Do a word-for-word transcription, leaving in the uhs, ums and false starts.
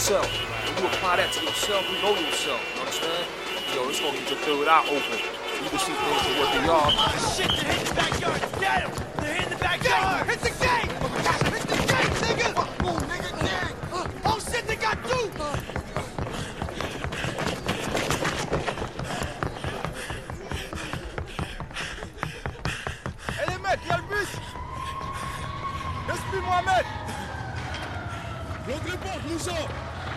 yourself. When you apply that to yourself, you know yourself. You understand? Yo, it's gonna get your third eye open. You can see things that work in y'all. Oh, shit, they're hitting the backyard. Get him! They're hitting the backyard. Hit the gate! Hit the gate, nigga! Move, nigga, gang! Oh, shit, they got two! Hé les mecs, y'a le bus! Laisse-moi, Mohamed! Bloque les portes, Moussa!